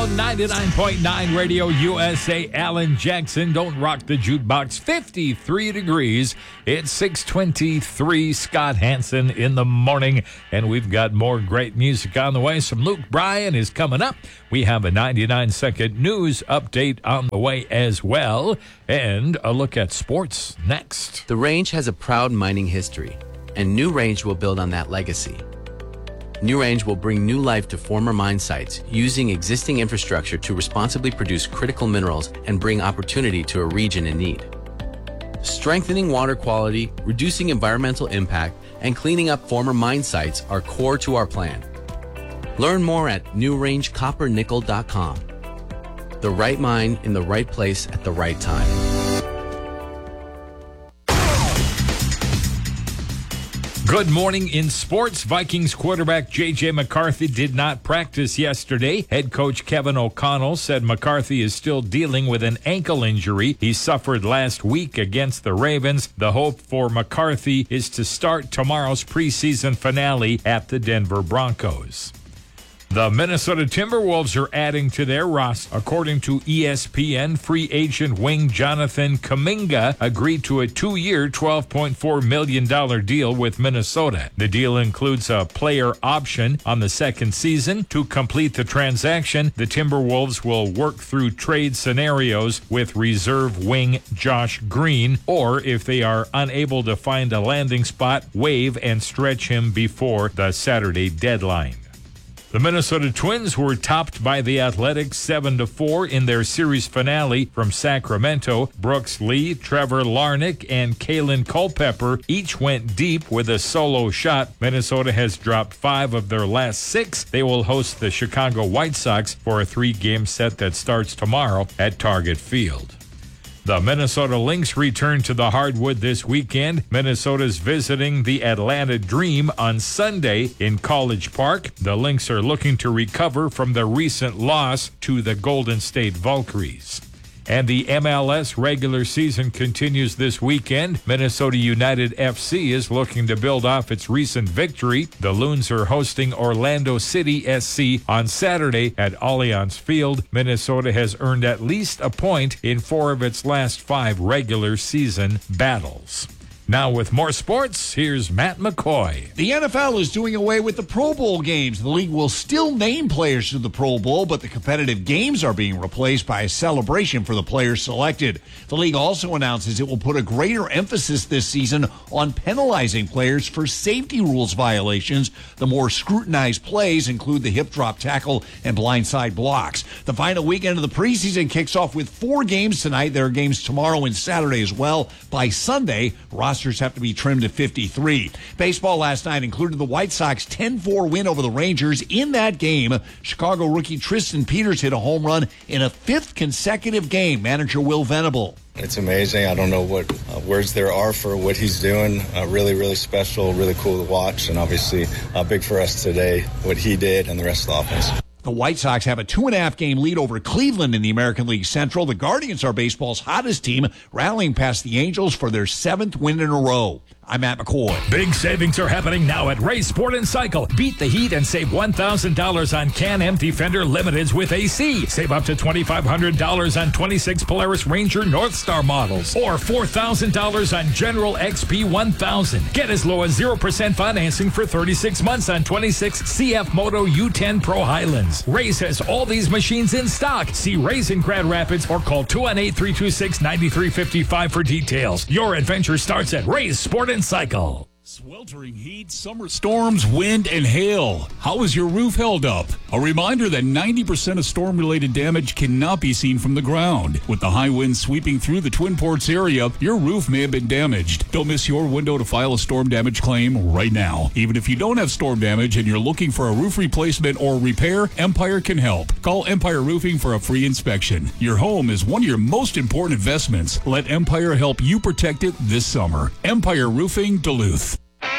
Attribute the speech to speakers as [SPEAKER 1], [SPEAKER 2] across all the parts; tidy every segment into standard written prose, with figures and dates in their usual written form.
[SPEAKER 1] on 99.9 Radio USA. Alan Jackson, Don't Rock the Jukebox. 53 degrees. It's 6:23. Scott Hansen in the morning. And we've got more great music on the way. Some Luke Bryan is coming up. We have a 99-second news update on the way as well. And a look at sports next.
[SPEAKER 2] The Range has a proud mining history, and New Range will build on that legacy. New Range will bring new life to former mine sites using existing infrastructure to responsibly produce critical minerals and bring opportunity to a region in need. Strengthening water quality, reducing environmental impact, and cleaning up former mine sites are core to our plan. Learn more at newrangecoppernickel.com. The right mine in the right place at the right time.
[SPEAKER 1] Good morning in sports. Vikings quarterback J.J. McCarthy did not practice yesterday. Head coach Kevin O'Connell said McCarthy is still dealing with an ankle injury he suffered last week against the Ravens. The hope for McCarthy is to start tomorrow's preseason finale at the Denver Broncos. The Minnesota Timberwolves are adding to their roster. According to ESPN, free agent wing Jonathan Kuminga agreed to a 2-year, $12.4 million deal with Minnesota. The deal includes a player option on the second season. To complete the transaction, the Timberwolves will work through trade scenarios with reserve wing Josh Green, or if they are unable to find a landing spot, waive and stretch him before the Saturday deadline. The Minnesota Twins were topped by the Athletics 7-4 in their series finale from Sacramento. Brooks Lee, Trevor Larnach, and Kalen Culpepper each went deep with a solo shot. Minnesota has dropped 5 of their last 6. They will host the Chicago White Sox for a 3-game set that starts tomorrow at Target Field. The Minnesota Lynx return to the hardwood this weekend. Minnesota's visiting the Atlanta Dream on Sunday in College Park. The Lynx are looking to recover from the recent loss to the Golden State Valkyries. And the MLS regular season continues this weekend. Minnesota United FC is looking to build off its recent victory. The Loons are hosting Orlando City SC on Saturday at Allianz Field. Minnesota has earned at least a point in 4 of its last 5 regular season battles. Now with more sports, here's Matt McCoy.
[SPEAKER 3] The NFL is doing away with the Pro Bowl games. The league will still name players to the Pro Bowl, but the competitive games are being replaced by a celebration for the players selected. The league also announces it will put a greater emphasis this season on penalizing players for safety rules violations. The more scrutinized plays include the hip drop tackle and blindside blocks. The final weekend of the preseason kicks off with 4 games tonight. There are games tomorrow and Saturday as well. By Sunday, rosters have to be trimmed to 53. Baseball last night included the White Sox 10-4 win over the Rangers. In that game, Chicago rookie Tristan Peters hit a home run in a 5th consecutive game. Manager Will Venable.
[SPEAKER 4] It's amazing. I don't know what words there are for what he's doing. Really, really special, really cool to watch, and obviously big for us today, what he did and the rest of the offense.
[SPEAKER 3] The White Sox have a 2.5-game lead over Cleveland in the American League Central. The Guardians are baseball's hottest team, rallying past the Angels for their 7th win in a row. I'm Matt McCoy.
[SPEAKER 1] Big savings are happening now at Ray Sport & Cycle. Beat the heat and save $1,000 on Can-Am Defender Limiteds with AC. Save up to $2,500 on 26 Polaris Ranger Northstar models. Or $4,000 on General XP 1000. Get as low as 0% financing for 36 months on 26 CF Moto U10 Pro Highlands. Ray's has all these machines in stock. See Ray's in Grand Rapids or call 218-326-9355 for details. Your adventure starts at Ray's Sport & Cycle.
[SPEAKER 5] Sweltering heat, summer storms, wind, and hail. How is your roof held up? A reminder that 90% of storm-related damage cannot be seen from the ground. With the high winds sweeping through the Twin Ports area, your roof may have been damaged. Don't miss your window to file a storm damage claim right now. Even if you don't have storm damage and you're looking for a roof replacement or repair, Empire can help. Call Empire Roofing for a free inspection. Your home is one of your most important investments. Let Empire help you protect it this summer. Empire Roofing, Duluth.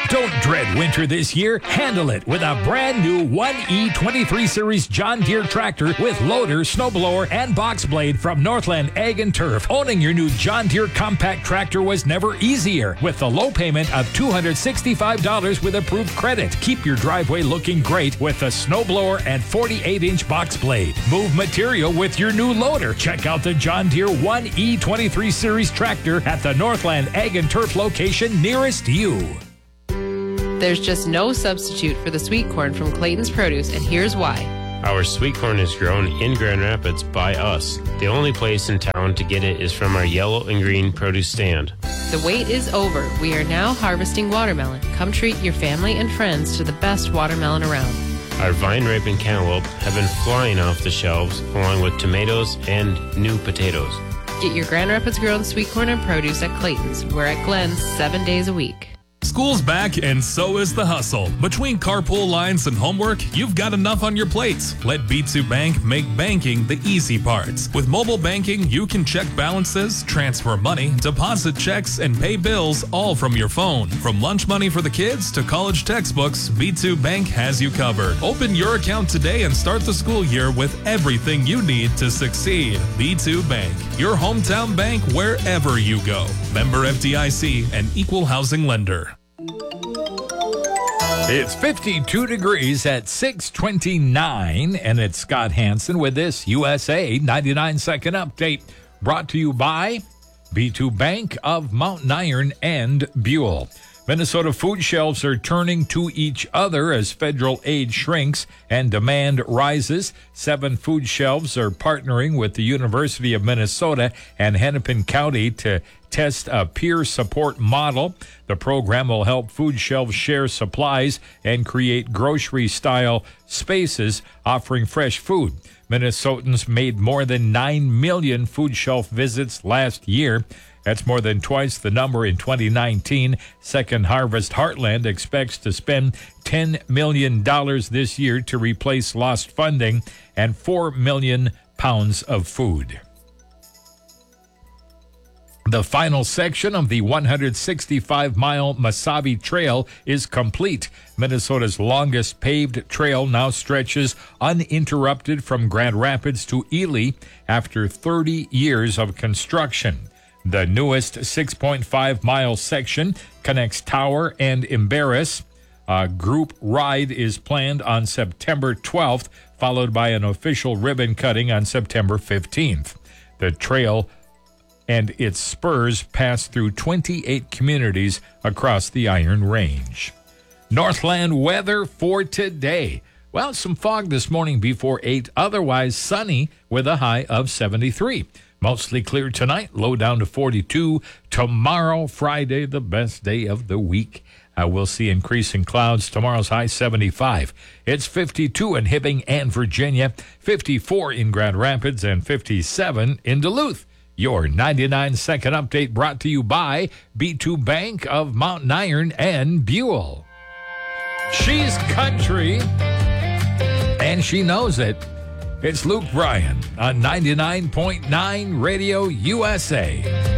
[SPEAKER 1] Don't dread winter this year. Handle it with a brand new 1E23 Series John Deere tractor with loader, snowblower, and box blade from Northland Ag and Turf. Owning your new John Deere compact tractor was never easier with the low payment of $265 with approved credit. Keep your driveway looking great with the snowblower and 48-inch box blade. Move material with your new loader. Check out the John Deere 1E23 Series tractor at the Northland Ag and Turf location nearest you.
[SPEAKER 6] There's just no substitute for the sweet corn from Clayton's Produce, and here's why.
[SPEAKER 7] Our sweet corn is grown in Grand Rapids by us. The only place in town to get it is from our yellow and green produce stand.
[SPEAKER 6] The wait is over. We are now harvesting watermelon. Come treat your family and friends to the best watermelon around.
[SPEAKER 7] Our vine-ripened cantaloupe have been flying off the shelves, along with tomatoes and new potatoes.
[SPEAKER 6] Get your Grand Rapids grown sweet corn and produce at Clayton's. We're at Glenn's 7 days a week.
[SPEAKER 8] School's back, and so is the hustle. Between carpool lines and homework, you've got enough on your plates. Let B2 Bank make banking the easy parts. With mobile banking, you can check balances, transfer money, deposit checks, and pay bills all from your phone. From lunch money for the kids to college textbooks, B2 Bank has you covered. Open your account today and start the school year with everything you need to succeed. B2 Bank, your hometown bank wherever you go. Member FDIC and equal housing lender.
[SPEAKER 1] It's 52 degrees at 6:29, and it's Scott Hansen with this USA 99-second update brought to you by B2 Bank of Mountain Iron and Buell. Minnesota food shelves are turning to each other as federal aid shrinks and demand rises. 7 food shelves are partnering with the University of Minnesota and Hennepin County to test a peer support model. The program will help food shelves share supplies and create grocery-style spaces offering fresh food. Minnesotans made more than 9 million food shelf visits last year. That's more than twice the number in 2019. Second Harvest Heartland expects to spend $10 million this year to replace lost funding and 4 million pounds of food. The final section of the 165-mile Mesabi Trail is complete. Minnesota's longest paved trail now stretches uninterrupted from Grand Rapids to Ely after 30 years of construction. The newest 6.5-mile section connects Tower and Embarrass. A group ride is planned on September 12th, followed by an official ribbon cutting on September 15th. The trail and its spurs pass through 28 communities across the Iron Range. Northland weather for today. Well, some fog this morning before 8, otherwise sunny with a high of 73. Mostly clear tonight, low down to 42. Tomorrow, Friday, the best day of the week. We'll see increasing clouds. Tomorrow's high 75. It's 52 in Hibbing and Virginia, 54 in Grand Rapids, and 57 in Duluth. Your 99-second update brought to you by B2 Bank of Mountain Iron and Buell. She's country, and she knows it. It's Luke Bryan on 99.9 Radio USA.